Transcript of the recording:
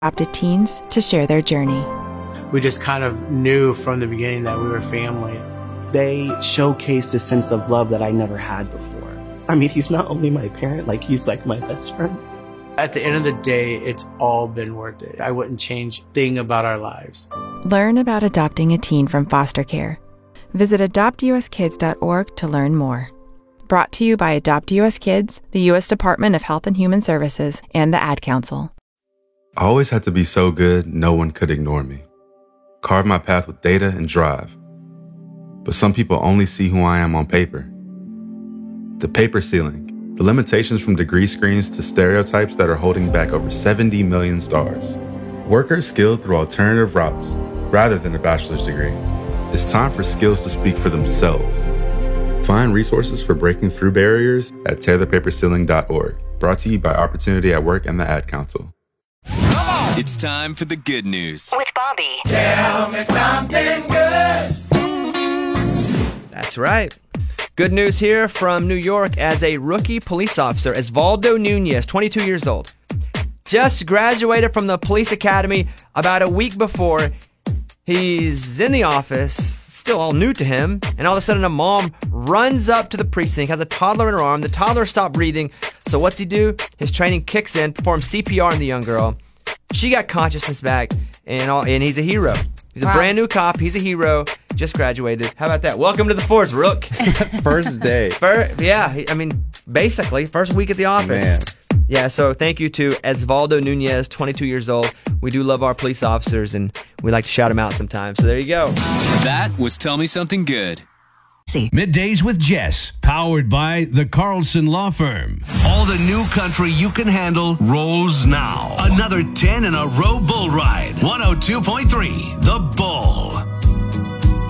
adopted teens to share their journey. We just kind of knew from the beginning that we were family. They showcased a sense of love that I never had before. I mean, he's not only my parent, he's like my best friend. At the end of the day, it's all been worth it. I wouldn't change a thing about our lives. Learn about adopting a teen from foster care. Visit adoptuskids.org to learn more. Brought to you by Adopt US Kids, the U.S. Department of Health and Human Services, and the Ad Council. I always had to be so good, no one could ignore me. Carve my path with data and drive. But some people only see who I am on paper. The paper ceiling, the limitations from degree screens to stereotypes that are holding back over 70 million stars. Workers skilled through alternative routes, rather than a bachelor's degree. It's time for skills to speak for themselves. Find resources for breaking through barriers at tearthepaperceiling.org. Brought to you by Opportunity at Work and the Ad Council. It's time for the good news. With Bobby. Tell me something good. That's right. Good news here from New York as a rookie police officer, Osvaldo Nunez, 22 years old. Just graduated from the police academy about a week before. He's in the office, still all new to him, and all of a sudden a mom runs up to the precinct, has a toddler in her arm. The toddler stopped breathing, so what's he do? His training kicks in, performs CPR on the young girl. She got consciousness back, and he's a hero. He's a brand new cop. He's a hero. Just graduated. How about that? Welcome to the force, Rook. First day. Basically, first week at the office. Man. Yeah, so thank you to Osvaldo Nunez, 22 years old. We do love our police officers, and we like to shout them out sometimes. So there you go. That was Tell Me Something Good. Middays with Jess, powered by the Carlson Law Firm. All the new country you can handle rolls now. Another 10 in a row bull ride. 102.3, The Bull.